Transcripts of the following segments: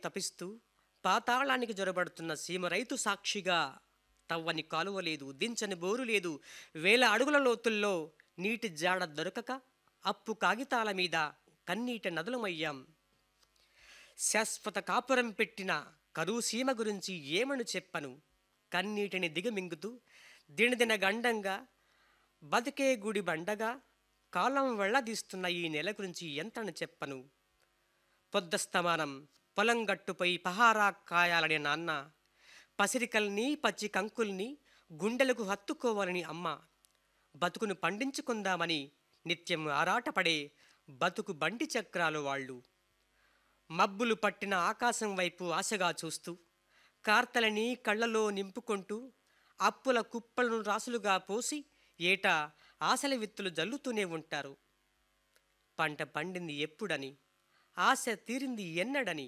తపిస్తూ పాతాళానికి జొరబడుతున్న సీమ రైతు సాక్షిగా తవ్వని కాలువ లేదు, దించని బోరు లేదు, వేల అడుగుల లోతుల్లో నీటి జాడ దొరకక అప్పు కాగితాల మీద కన్నీటి నదులమయ్యాం. శాశ్వత కాపురం పెట్టిన కరువు సీమ గురించి ఏమని చెప్పను? కన్నీటిని దిగమింగుతూ దినదిన గండంగా బతికే గుడి బండగా కాలం వెళ్ళదీస్తున్న ఈ నెల గురించి ఎంతని చెప్పను? పొద్దస్తమానం పొలం గట్టుపై పహారా కాయాలని నాన్న, పసిరికల్ని పచ్చి కంకుల్ని గుండెలకు హత్తుకోవాలని అమ్మ, బతుకును పండించుకుందామని నిత్యం ఆరాటపడే బతుకు బండి చక్రాలు వాళ్ళు. మబ్బులు పట్టిన ఆకాశం వైపు ఆశగా చూస్తూ కార్తలని కళ్ళలో నింపుకుంటూ అప్పుల కుప్పలను రాసులుగా పోసి ఏటా ఆశల విత్తులు జల్లుతూనే ఉంటారు. పంట పండింది ఎప్పుడని, ఆశ తీరింది ఎన్నడని.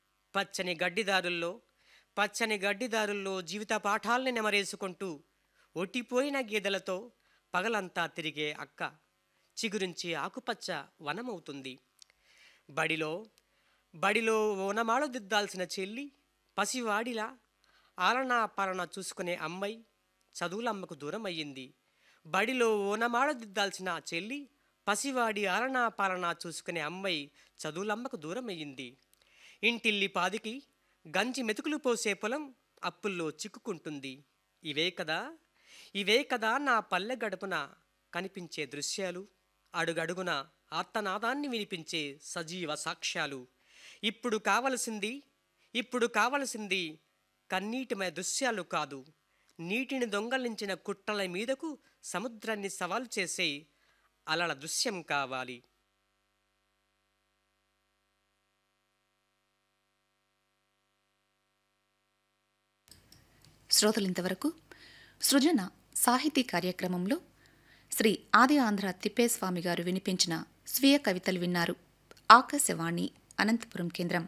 పచ్చని గడ్డిదారుల్లో జీవిత పాఠాల్ని నెమరేసుకుంటూ ఒట్టిపోయిన గేదెలతో పగలంతా తిరిగే అక్క చిగురించి ఆకుపచ్చ వనమవుతుంది. బడిలో ఓనమాలు దిద్దాల్సిన చెల్లి పసివాడిలా ఆలనా పాలన చూసుకునే అమ్మాయి చదువులమ్మకు దూరం అయ్యింది. బడిలో ఓనమాలు దిద్దాల్సిన చెల్లి పసివాడి ఆలనా పాలన చూసుకునే అమ్మాయి చదువులమ్మకు దూరం అయ్యింది. ఇంటిల్లి పాదికి గంజి మెతుకులు పోసే పొలం అప్పుల్లో చిక్కుకుంటుంది. ఇవే కదా నా పల్లె గడుపున కనిపించే దృశ్యాలు, అడుగడుగున ఆర్తనాదాన్ని వినిపించే సజీవ సాక్ష్యాలు. ఇప్పుడు కావలసింది కన్నీటిమయ దృశ్యాలు కాదు, నీటిని దొంగలించిన కుట్రల మీదకు సముద్రాన్ని సవాలు చేసే అలల దృశ్యం కావాలి. శ్రోతలింతవరకు సృజన సాహితీ కార్యక్రమంలో శ్రీ ఆది ఆంధ్ర తిప్పేస్వామి గారు వినిపించిన స్వీయ కవితలు విన్నారు. ఆకాశవాణి అనంతపురం కేంద్రం.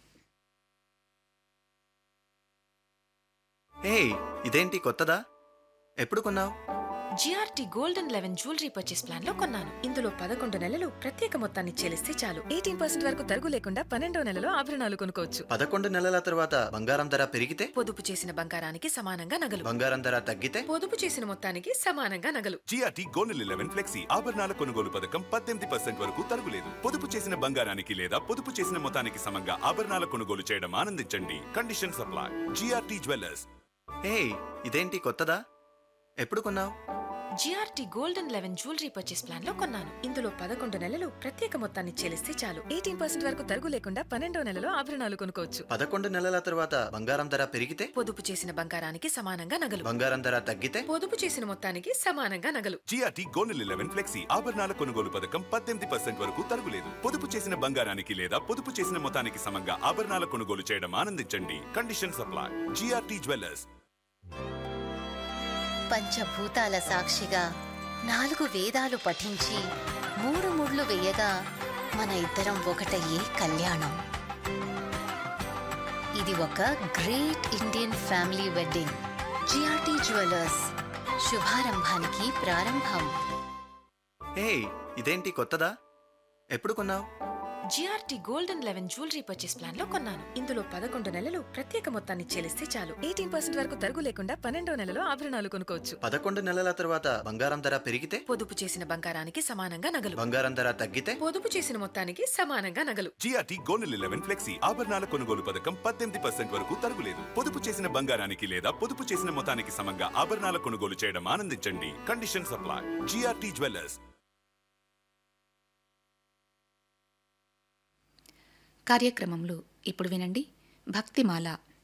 ఇదేంటి కొత్తదా? ఎప్పుడు కొన్నావు? GRT gold and 11 jewellery purchase plan లో కొన్నాను. ఇందులో 11 నెలలు ప్రత్యేక మొత్తాన్ని చెల్లిస్తే చాలు 18% వరకు తరుగు లేకుండా 12వ నెలలో ఆభరణాలు కొనుక్కోవచ్చు. 11 నెలల తర్వాత బంగారం ధర పెరిగితే? పొదుపు చేసిన బంగారానికి సమానంగా నగలు. బంగారం ధర తగ్గితే? పొదుపు చేసిన మొత్తానికి సమానంగా నగలు. జిఆర్టీ గోల్డ్ 11 ఫ్లెక్సీ ఆభరణాల కొనుగోలు పథకం 18% వరకు తరుగులేదు. పొదుపు చేసిన బంగారానికి లేదా పొదుపు చేసిన మొత్తానికి సమంగా ఆభరణాల కొనుగోలు చేయడం ఆనందించండి. Condition supply. GRT jewellers. ఇదేంటి కొత్తదా? ఎప్పుడు కొన్నావు? GRT gold and 11 jewellery purchase plan లో కొన్నాను. ఇందులో 11 నెలలు ప్రత్యేక మొత్తాన్ని చెల్లిస్తే చాలు 18% వరకు తరుగు లేకుండా 12వ నెలలో ఆభరణాలు కొనుక్కోవచ్చు. 11 నెలల తర్వాత బంగారం ధర పెరిగితే? పొదుపు చేసిన బంగారానికి సమానంగా నగలు. బంగారం ధర తగ్గితే? పొదుపు చేసిన మొత్తానికి సమానంగా నగలు. జిఆర్టీ గోల్డ్ 11 ఫ్లెక్సీ ఆభరణాల కొనుగోలు పథకం 18% వరకు తరుగులేదు. పొదుపు చేసిన బంగారానికి లేదా పొదుపు చేసిన మొత్తానికి సమంగా ఆభరణాల కొనుగోలు చేయడం ఆనందించండి. Condition supply. GRT jewellers. పంచభూతాల సాక్షిగా 4 వేదాలు పఠించి 3 ముళ్ళు వేయగా మన ఇద్దరం ఒకటయ్యే కళ్యాణం. ఇది ఒక great Indian family wedding. GRT jewellers, శుభారంభానికి ప్రారంభం. ఇదేంటి కొత్తదా? ఎప్పుడు కొన్నావు? GRT gold and 11 jewellery purchase plan లో కొన్నాను. ఇందులో 11 నెలలు ప్రత్యేక మొత్తాన్ని చెల్లిస్తే చాలు 18% వరకు తరుగు లేకుండా 12వ నెలలో ఆభరణాలు కొనుక్కోవచ్చు. 11 నెలల తర్వాత బంగారం ధర పెరిగితే? పొదుపు చేసిన బంగారానికి సమానంగా నగలు. బంగారం ధర తగ్గితే? పొదుపు చేసిన మొత్తానికి సమానంగా నగలు. జిఆర్టీ గోల్డ్ 11 ఫ్లెక్సీ ఆభరణాల కొనుగోలు పథకం 18% వరకు తరుగులేదు. పొదుపు చేసిన బంగారానికి లేదా పొదుపు చేసిన మొత్తానికి సమంగా ఆభరణాల కొనుగోలు చేయడం ఆనందించండి. Condition supply. GRT jewellers. కార్యక్రమంలో ఇప్పుడు వినండి భక్తిమాల.